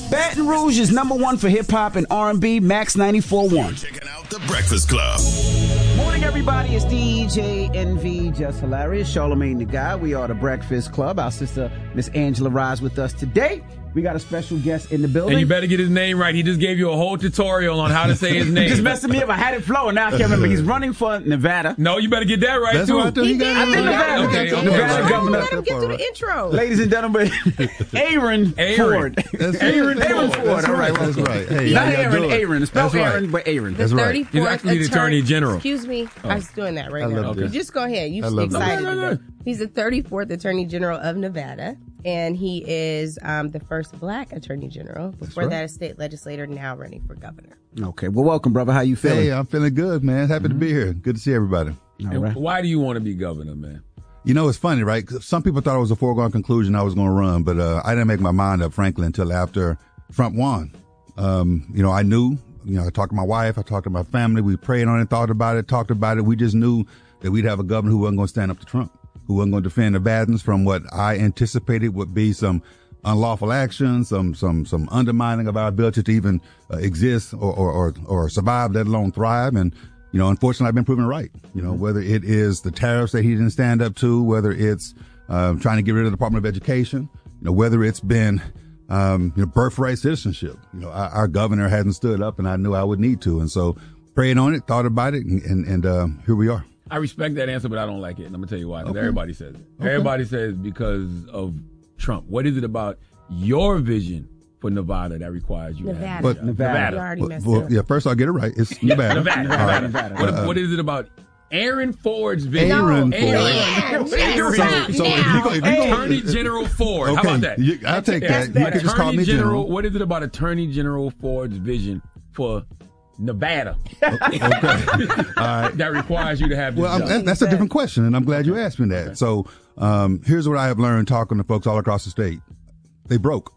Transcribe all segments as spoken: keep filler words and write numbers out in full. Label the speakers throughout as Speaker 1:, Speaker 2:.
Speaker 1: Baton Rouge is number one for hip-hop and R and B, Max ninety-four point one.
Speaker 2: Checking out The Breakfast Club.
Speaker 1: Morning, everybody. It's D J N V, Just Hilarious, Charlamagne the Guy. We are The Breakfast Club. Our sister, Miss Angela Rise, with us today. We got a special guest in the building.
Speaker 3: And you better get his name right. He just gave you a whole tutorial on how to say his name.
Speaker 1: Just messing me up. I had it flowing. Now I can't remember. He's running for Nevada.
Speaker 3: No, you better get that right,
Speaker 4: That's
Speaker 3: too.
Speaker 4: what I thought he got.
Speaker 1: I think Nevada.
Speaker 3: Okay, okay.
Speaker 1: Nevada
Speaker 3: Right.
Speaker 1: governor.
Speaker 5: Let him get to the intro.
Speaker 1: Ladies and gentlemen, Aaron,
Speaker 3: Aaron.
Speaker 1: Ford.
Speaker 4: That's
Speaker 1: Aaron, Aaron
Speaker 4: Ford.
Speaker 1: Ford.
Speaker 4: That's
Speaker 1: All right.
Speaker 4: right. That's right. Hey,
Speaker 1: Not
Speaker 4: how y'all
Speaker 1: Aaron,
Speaker 4: doing?
Speaker 1: Aaron. Spell
Speaker 4: That's right.
Speaker 1: Aaron, but Aaron.
Speaker 5: The
Speaker 4: That's right.
Speaker 5: thirty-fourth
Speaker 3: He's actually the Attorney General.
Speaker 5: Excuse me. I was doing that right
Speaker 4: I
Speaker 5: now.
Speaker 4: love
Speaker 5: Okay.
Speaker 4: this.
Speaker 5: Just go ahead. You
Speaker 4: I love
Speaker 5: excited.
Speaker 3: this. No, no, no.
Speaker 5: He's the thirty-fourth Attorney General of Nevada, and he is um, the first black Attorney General. Before
Speaker 4: right.
Speaker 5: that, a state legislator, now running for governor.
Speaker 1: Okay. Well, welcome, brother. How you feeling?
Speaker 4: Hey, I'm feeling good, man. Happy to be here. Good to see everybody.
Speaker 1: All
Speaker 3: And
Speaker 1: right.
Speaker 3: why do you want to be governor, man?
Speaker 4: You know, it's funny, right? 'Cause some people thought it was a foregone conclusion I was going to run, but uh, I didn't make my mind up, frankly, until after Trump won. Um, you know, I knew, you know, I talked to my wife, I talked to my family, we prayed on it, thought about it, talked about it. We just knew that we'd have a governor who wasn't going to stand up to Trump, who wasn't going to defend Nevadans from what I anticipated would be some unlawful action, some some some undermining of our ability to even uh, exist or, or or or survive, let alone thrive. And you know, unfortunately, I've been proven right. You know, whether it is the tariffs that he didn't stand up to, whether it's uh, trying to get rid of the Department of Education, you know, whether it's been um, you know, birthright citizenship. You know, our, our governor hasn't stood up, and I knew I would need to. And so, prayed on it, thought about it, and and, and uh, here we are.
Speaker 3: I respect that answer, but I don't like it. And I'm going to tell you why. 'Cause
Speaker 4: Okay.
Speaker 3: everybody says it.
Speaker 4: Okay.
Speaker 3: Everybody says because of Trump. What is it about your vision for Nevada that requires you to have
Speaker 5: Nevada.
Speaker 3: this
Speaker 4: But-
Speaker 3: job?
Speaker 1: Nevada.
Speaker 5: You already
Speaker 4: Well,
Speaker 5: messed
Speaker 4: well,
Speaker 5: it up.
Speaker 4: yeah, first I'll get it right. It's Nevada.
Speaker 3: Nevada.
Speaker 4: All right.
Speaker 3: Nevada. What,
Speaker 4: Uh,
Speaker 3: what is it about Aaron Ford's vision?
Speaker 4: Aaron Ford.
Speaker 3: Aaron.
Speaker 4: So,
Speaker 3: Aaron.
Speaker 4: so if you go, if you go,
Speaker 3: Attorney General Ford. How
Speaker 4: okay,
Speaker 3: about that?
Speaker 4: you- I'll take
Speaker 3: That's
Speaker 4: that. You can just call
Speaker 3: Attorney
Speaker 4: me
Speaker 3: General.
Speaker 4: General.
Speaker 3: What is it about Attorney General Ford's vision for Nevada
Speaker 4: Okay. All right.
Speaker 3: that requires you to have this
Speaker 4: Well, I'm,
Speaker 3: job?
Speaker 4: that, that's a different question, and I'm glad you asked me that. So, um, here's what I have learned talking to folks all across the state. They broke.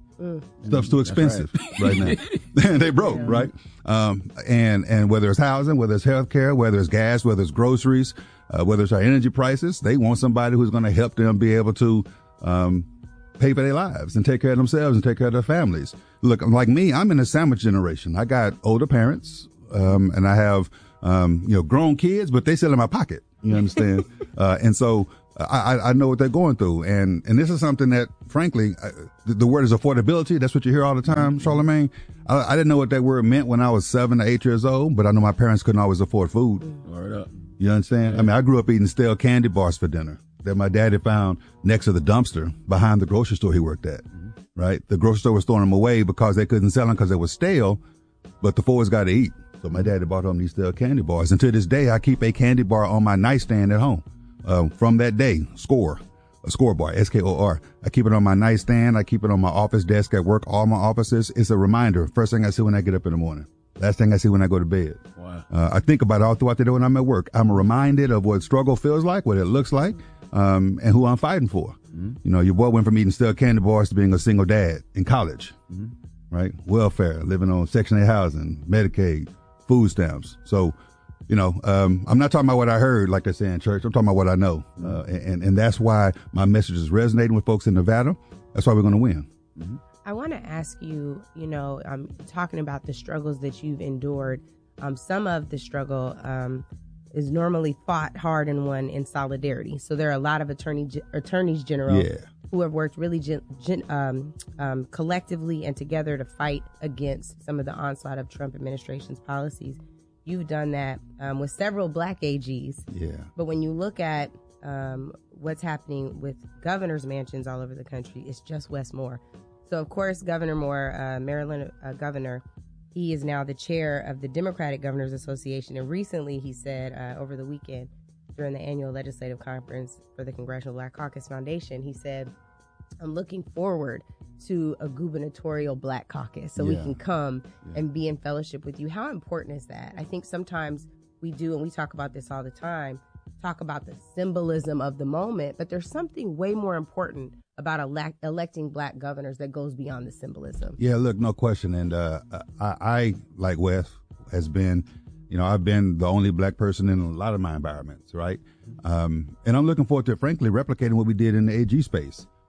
Speaker 4: Stuff's too expensive right, now. They broke, right? Um, and, and whether it's housing, whether it's healthcare, whether it's gas, whether it's groceries, uh, whether it's our energy prices, they want somebody who's going to help them be able to, um, pay for their lives and take care of themselves and take care of their families. Look, like me, I'm in a sandwich generation. I got older parents, um, and I have, um, you know, grown kids, but they still in my pocket. You understand? uh, and so I, I- I know what they're going through. And, and this is something that, frankly, I, the, the word is affordability. That's what you hear all the time, Charlamagne. I, I didn't know what that word meant when I was seven or eight years old, but I know my parents couldn't always afford food.
Speaker 3: Word up.
Speaker 4: You understand? I mean, I grew up eating stale candy bars for dinner that my daddy found next to the dumpster behind the grocery store he worked at, right? The grocery store was throwing them away because they couldn't sell them because they were stale, but the Fords got to eat. So my daddy bought home these stale candy bars. And to this day, I keep a candy bar on my nightstand at home. Uh, from that day, Score, a Score bar, S K O R. I keep it on my nightstand. I keep it on my office desk at work, all my offices. It's a reminder. First thing I see when I get up in the morning. Last thing I see when I go to bed.
Speaker 3: Wow.
Speaker 4: Uh, I think about it all throughout the day when I'm at work. I'm reminded of what struggle feels like, what it looks like, um, and who I'm fighting for. Mm-hmm. You know, your boy went from eating stale candy bars to being a single dad in college, mm-hmm. right? Welfare, living on Section eight housing, Medicaid, food stamps. So, you know, um, I'm not talking about what I heard, like they say in church. I'm talking about what I know. Uh, and, and that's why my message is resonating with folks in Nevada. That's why we're going to win.
Speaker 5: Mm-hmm. I want to ask you, you know, um, talking about the struggles that you've endured, um, some of the struggle um, is normally fought hard and won in solidarity. So there are a lot of attorney attorneys general
Speaker 4: Yeah.
Speaker 5: who have worked really gen, gen, um, um, collectively and together to fight against some of the onslaught of Trump administration's policies. You've done that um, with several black A Gs.
Speaker 4: Yeah.
Speaker 5: But when you look at um, what's happening with governors' mansions all over the country, it's just Wes Moore. So, of course, Governor Moore, uh, Maryland uh, governor, he is now the chair of the Democratic Governors Association. And recently he said uh, over the weekend during the annual legislative conference for the Congressional Black Caucus Foundation, he said, I'm looking forward to a gubernatorial black caucus so we
Speaker 4: Yeah.
Speaker 5: can come
Speaker 4: Yeah.
Speaker 5: and be in fellowship with you. How important is that? I think sometimes we do, and we talk about this all the time, talk about the symbolism of the moment, but there's something way more important about elect- electing black governors that goes beyond the symbolism.
Speaker 4: Yeah, look, no question. And uh, I, I, like Wes, has been, you know, I've been the only black person in a lot of my environments, right? Um, and I'm looking forward to, frankly, replicating what we did in the A G space.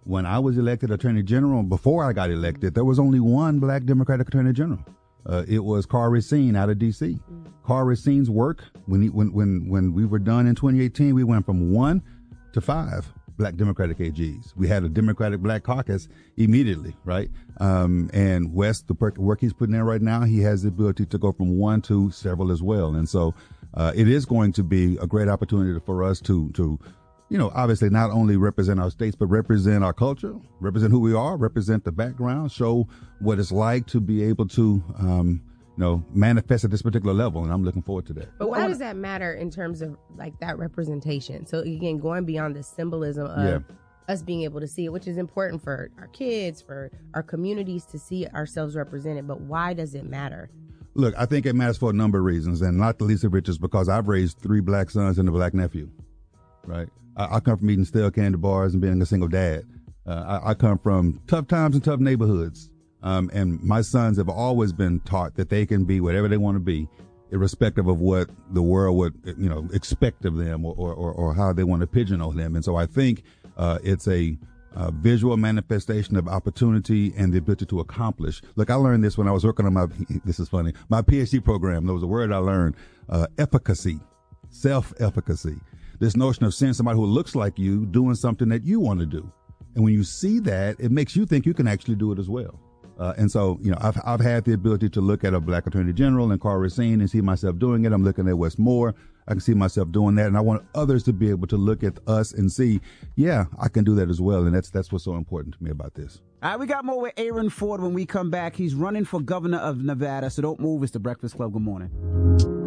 Speaker 4: when I was elected Attorney General, before I got elected, there was only one black Democratic Attorney General. Uh, it was Carl Racine out of D C. Mm. Carl Racine's work, when, he, when when when we were done in twenty eighteen, we went from one to five black Democratic A Gs. We had a Democratic Black Caucus immediately, right? Um, and Wes, the work he's putting in right now, he has the ability to go from one to several as well. And so uh, it is going to be a great opportunity for us to to you know, obviously not only represent our states, but represent our culture, represent who we are, represent the background, show what it's like to be able to, um, you know, manifest at this particular level. And I'm looking forward to that.
Speaker 5: But why does that matter in terms of like that representation? So again, going beyond the symbolism of
Speaker 4: yeah.
Speaker 5: us being able to see it, which is important for our kids, for our communities to see ourselves represented. But why does it matter?
Speaker 4: Look, I think it matters for a number of reasons, and not the least of which is because I've raised three black sons and a black nephew, right? I come from eating stale candy bars and being a single dad. Uh, I, I come from tough times and tough neighborhoods. Um, and my sons have always been taught that they can be whatever they want to be, irrespective of what the world would, you know, expect of them or, or, or how they want to pigeonhole them. And so I think uh, it's a, a visual manifestation of opportunity and the ability to accomplish. Look, I learned this when I was working on my, this is funny, my PhD program. There was a word I learned, uh, efficacy, self-efficacy. This notion of seeing somebody who looks like you doing something that you want to do. And when you see that, it makes you think you can actually do it as well. Uh, and so, you know, I've, I've had the ability to look at a black attorney general and Carl Racine and see myself doing it. I'm looking at Wes Moore. I can see myself doing that. And I want others to be able to look at us and see, yeah, I can do that as well. And that's, that's what's so important to me about this.
Speaker 1: All right, we got more with Aaron Ford when we come back. He's running for governor of Nevada. So don't move. It's the Breakfast Club. Good morning.